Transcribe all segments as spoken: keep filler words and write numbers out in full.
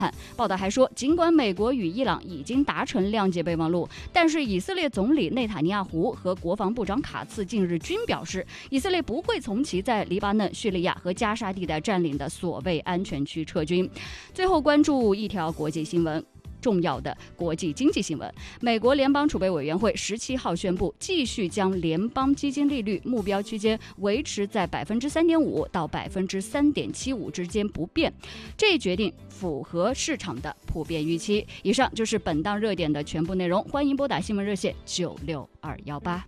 报道还说，尽管美国与伊朗已经达成谅解备忘录，但是以色列总理内塔尼亚胡和国防部长卡茨近日均表示，以色列不会从其在黎巴嫩、叙利亚和加沙地带占领的所谓安全区撤军。最后关注一条国际新闻。重要的国际经济新闻，美国联邦储备委员会十七号宣布，继续将联邦基金利率目标区间维持在百分之三点五到百分之三点七五之间不变。这一决定符合市场的普遍预期。以上就是本档热点的全部内容，欢迎拨打新闻热线九六二一八。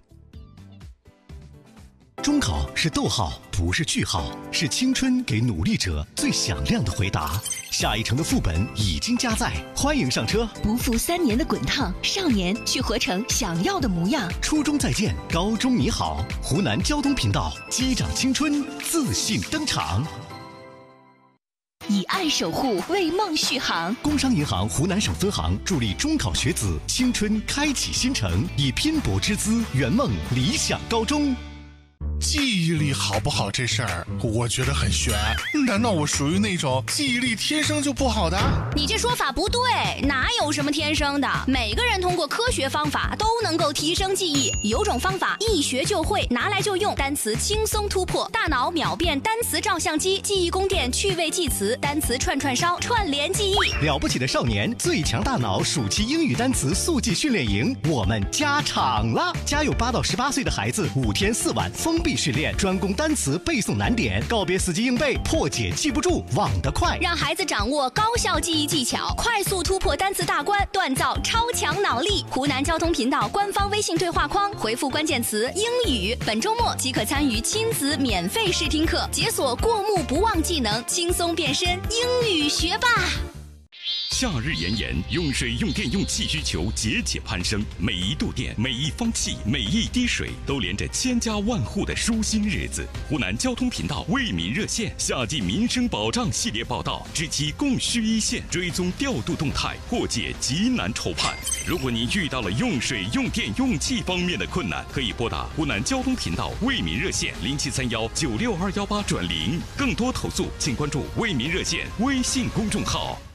中考是逗号，不是句号，是青春给努力者最响亮的回答。下一城的副本已经加载，欢迎上车。 不负三年的滚烫，少年去活成想要的模样。 初中再见，高中你好。湖南交通频道，击掌青春，自信登场。 以爱守护，为梦续航。 工商银行湖南省分行助力中考学子青春开启新程，以拼搏之姿圆梦理想高中。 记忆力好不好这事儿，我觉得很悬。难道我属于那种记忆力天生就不好的？ 你这说法不对，哪有什么天生的？每个人通过科学方法都能够提升记忆。有种方法一学就会，拿来就用，单词轻松突破，大脑秒变单词照相机，记忆宫殿趣味记词，单词串串烧，串联记忆。 了不起的少年，最强大脑暑期英语单词速记训练营，我们加场了！家有八到十八岁的孩子，五天四晚封闭训练，专攻单词背诵难点，告别死记硬背，破解记不住，忘得快， 让孩子掌握高效记忆技巧，快速突破单词大关，锻造超强脑力。湖南交通频道官方微信对话框回复关键词英语，本周末即可参与亲子免费试听课，解锁过目不忘技能，轻松变身英语学霸。 夏日炎炎，用水用电用气需求节节攀升，每一度电、每一方气、每一滴水，都连着千家万户的舒心日子。湖南交通频道为民热线夏季民生保障系列报道，知其供需一线，追踪调度动态，破解急难愁盼。如果你遇到了用水、用电、用气方面的困难，可以拨打湖南交通频道为民热线零七三幺九六二幺八转零。更多投诉，请关注为民热线微信公众号。